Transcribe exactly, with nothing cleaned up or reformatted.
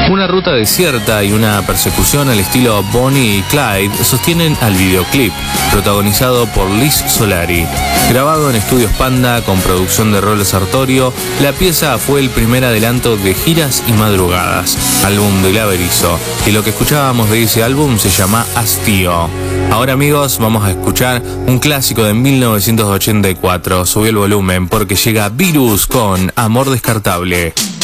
Una ruta desierta y una persecución al estilo Bonnie y Clyde sostienen al videoclip, protagonizado por Liz Solari. Grabado en Estudios Panda con producción de Rolo Sartorio, la pieza fue el primer adelanto de Giras y Madrugadas, álbum de Laberizo, y lo que escuchábamos de ese álbum se llama Hastío. Ahora, amigos, vamos a escuchar un clásico de mil novecientos ochenta y cuatro. Subí el volumen porque llega Virus con Amor Descartable.